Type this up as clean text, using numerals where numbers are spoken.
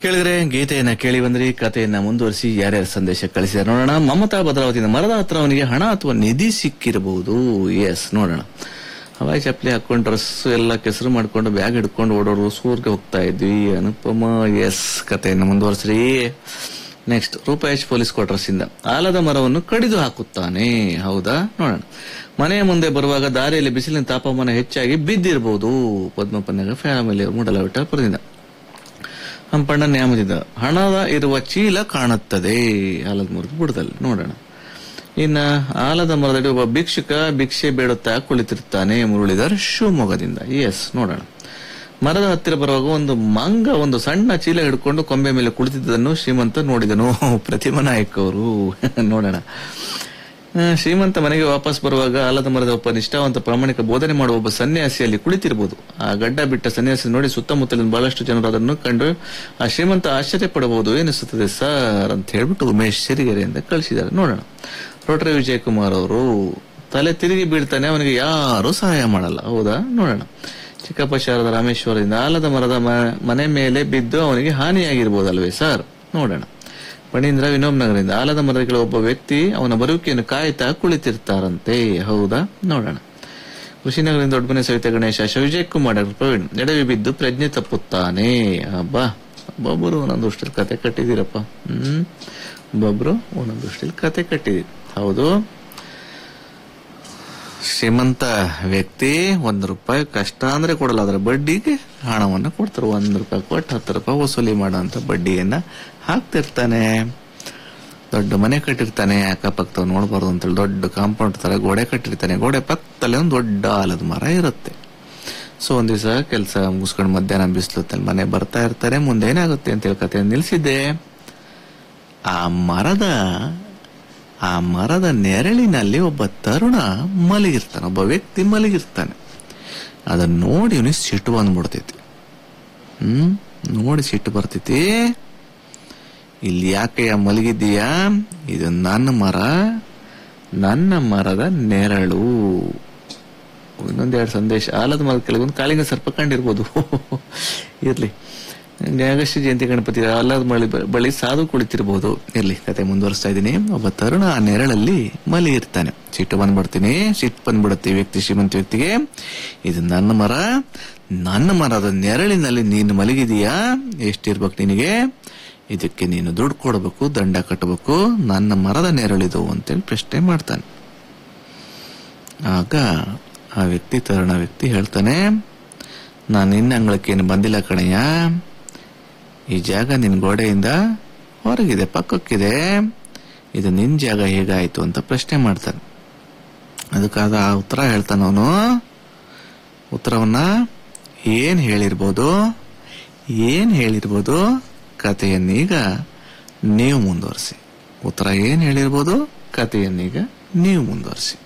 ಕೇಳಿದ್ರೆ ಗೀತೆಯನ್ನ ಕೇಳಿ ಬಂದ್ರಿ, ಕಥೆಯನ್ನ ಮುಂದುವರಿಸಿ ಯಾರ್ಯಾರ ಸಂದೇಶ ಕಳಿಸಿದಾರೆ ನೋಡೋಣ. ಮಮತಾ ಭದ್ರಾವತಿಯಿಂದ ಮರದ ಹತ್ರ ಅವನಿಗೆ ಹಣ ಅಥವಾ ನಿಧಿ ಸಿಕ್ಕಿರಬಹುದು. ಎಸ್, ನೋಡೋಣ. ಹವಾಯಿ ಚಪ್ಪಲಿ ಹಾಕೊಂಡು ಡ್ರೆಸ್ ಎಲ್ಲ ಕೆಸರು ಮಾಡ್ಕೊಂಡು ಬ್ಯಾಗ್ ಹಿಡ್ಕೊಂಡು ಓಡೋರು ಸೂರ್ಗೆ ಹೋಗ್ತಾ ಇದ್ವಿ. ಅನುಪಮ, ಎಸ್, ಕಥೆಯನ್ನ ಮುಂದುವರಿಸ್ರಿ. ನೆಕ್ಸ್ಟ್, ರೂಪಾಯೇಶ್ ಪೊಲೀಸ್ ಕ್ವಾರ್ಟರ್ಸ್ ಇಂದ ಆಲದ ಮರವನ್ನು ಕಡಿದು ಹಾಕುತ್ತಾನೆ. ಹೌದಾ? ನೋಡೋಣ. ಮನೆಯ ಮುಂದೆ ಬರುವಾಗ ದಾರಿಯಲ್ಲಿ ಬಿಸಿಲಿನ ತಾಪಮಾನ ಹೆಚ್ಚಾಗಿ ಬಿದ್ದಿರಬಹುದು. ಪದ್ಮಪನ್ಯಾಗ ಫ್ಯಾಮಿಲಿ ಮೂಡಲವಿಠಾಪುರದಿಂದ. ಹಂಪಣ್ಣ ನ್ಯಾಮದಿಂದ ಹಣದ ಇರುವ ಚೀಲ ಕಾಣುತ್ತದೆ ಆಲದ ಮರದ ಬುಡದಲ್ಲಿ. ನೋಡೋಣ. ಇನ್ನ ಆಲದ ಮರದಡಿ ಒಬ್ಬ ಭಿಕ್ಷುಕ ಭಿಕ್ಷೆ ಬೇಡುತ್ತಾ ಕುಳಿತಿರ್ತಾನೆ. ಮುರಳೀಧರ್ ಶಿವಮೊಗ್ಗದಿಂದ. ಎಸ್, ನೋಡೋಣ. ಮರದ ಹತ್ತಿರ ಬರುವಾಗ ಒಂದು ಮಂಗ ಒಂದು ಸಣ್ಣ ಚೀಲ ಹಿಡ್ಕೊಂಡು ಕೊಂಬೆ ಮೇಲೆ ಕುಳಿತಿದ್ದನ್ನು ಶ್ರೀಮಂತ ನೋಡಿದನು. ಪ್ರತಿಮಾ ನಾಯಕ್ ಅವರು. ನೋಡೋಣ. ಶ್ರೀಮಂತ ಮನೆಗೆ ವಾಪಸ್ ಬರುವಾಗ ಆಲದ ಮರದ ಒಬ್ಬ ನಿಷ್ಠಾವಂತ ಪ್ರಾಮಾಣಿಕ ಬೋಧನೆ ಮಾಡುವ ಒಬ್ಬ ಸನ್ಯಾಸಿಯಲ್ಲಿ ಕುಳಿತಿರಬಹುದು. ಆ ಗಡ್ಡ ಬಿಟ್ಟ ಸನ್ಯಾಸಿ ನೋಡಿ ಸುತ್ತಮುತ್ತಲಿನ ಬಹಳಷ್ಟು ಜನರು ಅದನ್ನು ಕಂಡು ಆ ಶ್ರೀಮಂತ ಆಶ್ಚರ್ಯ ಪಡಬಹುದು ಎನಿಸುತ್ತದೆ ಸರ್ ಅಂತ ಹೇಳ್ಬಿಟ್ಟು ಉಮೇಶ್ ಸಿರಿಗೆರೆಯಿಂದ ಕಳಿಸಿದ್ದಾರೆ. ನೋಡೋಣ. ರೋಟರಿ ವಿಜಯಕುಮಾರ್ ಅವರು ತಲೆ ತಿರುಗಿ ಬೀಳ್ತಾನೆ, ಅವನಿಗೆ ಯಾರು ಸಹಾಯ ಮಾಡಲ್ಲ. ಹೌದಾ? ನೋಡೋಣ. ಚಿಕ್ಕಪ್ಪ ಶಾರದ ರಾಮೇಶ್ವರದಿಂದ ಆಲದ ಮರದ ಮನೆ ಮೇಲೆ ಬಿದ್ದು ಅವನಿಗೆ ಹಾನಿಯಾಗಿರ್ಬೋದಲ್ವೇ ಸರ್? ನೋಡೋಣ. ಪಣೀಂದ್ರ ವಿನೋಬ್ ನಗರದಿಂದ ಆಲದ ಮರಗಳ ಒಬ್ಬ ವ್ಯಕ್ತಿ ಅವನ ಬರುವಿಕೆಯನ್ನು ಕಾಯ್ತಾ ಕುಳಿತಿರ್ತಾರಂತೆ. ಹೌದಾ? ನೋಡೋಣ. ಕೃಷಿನಗರದಿಂದ ದೊಡ್ಡಮನೆ ಸವಿತಾ ಗಣೇಶ ವಿಜಯ್ ಕುಮಾರ್ ಪ್ರವೀಣ್ ಎಡವಿ ಬಿದ್ದು ಪ್ರಜ್ಞೆ ತಪ್ಪುತ್ತಾನೆ. ಹಬ್ಬಾ, ಒಬ್ಬೊಬ್ಬರು ಒಂದೊಂದು ದೃಷ್ಟಿಲಿ ಕತೆ ಕಟ್ಟಿದಿರಪ್ಪ. ಒಬ್ಬೊಬ್ರು ಒಂದೊಂದು ದೃಷ್ಟಿಲಿ ಕತೆ ಕಟ್ಟಿದಿರಿ. ಹೌದು. ಶ್ರೀಮಂತ ವ್ಯಕ್ತಿ ₹1 ಕಷ್ಟ ಅಂದ್ರೆ ಕೊಡಲ್ಲ, ಅದರ ಬಡ್ಡಿಗೆ ಹಣವನ್ನು ಕೊಡ್ತಾರೆ. ₹1 ಕೊಟ್ಟು ₹10 ವಸೂಲಿ ಮಾಡೋಂತ ಬಡ್ಡಿಯನ್ನ ಹಾಕ್ತಿರ್ತಾನೆ. ದೊಡ್ಡ ಮನೆ ಕಟ್ಟಿರ್ತಾನೆ, ಅಕ್ಕಪಕ್ಕ ನೋಡ್ಬಾರ್ದು ಅಂತೇಳಿ ದೊಡ್ಡ ಕಾಂಪೌಂಡ್ ತರ ಗೋಡೆ ಕಟ್ಟಿರ್ತಾನೆ. ಗೋಡೆ ಪಕ್ಕದಲ್ಲಿ ಒಂದು ದೊಡ್ಡ ಆಲದ ಮರ ಇರುತ್ತೆ. ಸೊ ಒಂದ್ ದಿವಸ ಕೆಲಸ ಮುಗಿಸ್ಕೊಂಡು ಮಧ್ಯಾಹ್ನ ಬಿಸಿಲುತ್ತಲ್ಲಿ ಮನೆ ಬರ್ತಾ ಇರ್ತಾರೆ. ಮುಂದೆ ಏನಾಗುತ್ತೆ ಅಂತೇಳಿ ಕತೆ ನಿಲ್ಸಿದ್ದೆ. ಆ ಮರದ ನೆರಳಿನಲ್ಲಿ ಒಬ್ಬ ತರುಣ ಮಲಗಿರ್ತಾನೆ, ಒಬ್ಬ ವ್ಯಕ್ತಿ ಮಲಗಿರ್ತಾನೆ. ಅದನ್ನ ನೋಡಿ ಅವನಿಗೆ ಸಿಟ್ಟು ಬಂದ್ಬಿಡ್ತೈತಿ. ನೋಡಿ ಸಿಟ್ಟು ಬರ್ತೈತಿ. ಇಲ್ಲಿ ಯಾಕೆಯ ಮಲಗಿದ್ದೀಯಾ? ಇದು ನನ್ನ ಮರದ ನೆರಳು. ಇನ್ನೊಂದೆರಡು ಸಂದೇಶ. ಆಲದ ಮರದ ಕೆಳಗೊಂದು ಕಾಳಿಂಗ ಸರ್ಪ ಕಂಡಿರ್ಬೋದು. ಇರ್ಲಿ. ನ್ಯಾಗಶ್ರೀ ಜಯಂತಿ ಗಣಪತಿ ಆಲದ ಬಳಿ ಸಾಧು ಕುಳಿತಿರಬಹುದು. ಇರ್ಲಿ, ಕತೆ ಮುಂದುವರಿಸ್ತಾ ಇದ್ದೀನಿ. ಒಬ್ಬ ತರುಣ ಆ ನೆರಳಲ್ಲಿ ಮಲಗಿರ್ತಾನೆ. ಸಿಟ್ಟು ಬಂದ್ಬಿಡುತ್ತೆ ವ್ಯಕ್ತಿ, ಶ್ರೀಮಂತ ವ್ಯಕ್ತಿಗೆ. ಇದು ನನ್ನ ಮರದ ನೆರಳಿನಲ್ಲಿ ನೀನು ಮಲಗಿದೀಯಾ? ಎಷ್ಟಿರ್ಬೇಕು ನಿನಗೆ? ಇದಕ್ಕೆ ನೀನು ದುಡ್ಡು ಕೊಡಬೇಕು, ದಂಡ ಕಟ್ಟಬೇಕು. ನನ್ನ ಮರದ ನೆರಳಿದು ಅಂತೇಳಿ ಪ್ರಶ್ನೆ ಮಾಡ್ತಾನೆ. ಆಗ ಆ ವ್ಯಕ್ತಿ, ತರುಣ ವ್ಯಕ್ತಿ ಹೇಳ್ತಾನೆ, ನಾನು ನಿನ್ನ ಅಂಗಳಕ್ಕೇನು ಬಂದಿಲ್ಲ ಕಣಯ್ಯ. ಈ ಜಾಗ ನಿನ್ ಗೋಡೆಯಿಂದ ಹೊರಗಿದೆ, ಪಕ್ಕಕ್ಕಿದೆ. ಇದು ನಿನ್ ಜಾಗ ಹೇಗಾಯ್ತು ಅಂತ ಪ್ರಶ್ನೆ ಮಾಡ್ತಾನೆ. ಅದಕ್ಕಾದ ಆ ಉತ್ತರ ಹೇಳ್ತಾನ ಅವನು. ಉತ್ತರವನ್ನ ಏನ್ ಹೇಳಿರ್ಬೋದು ಕಥೆಯನ್ನೀಗ ನೀವು ಮುಂದುವರಿಸಿ. ಉತ್ತರ ಏನ್ ಹೇಳಿರ್ಬೋದು? ಕಥೆಯನ್ನೀಗ ನೀವು ಮುಂದುವರಿಸಿ.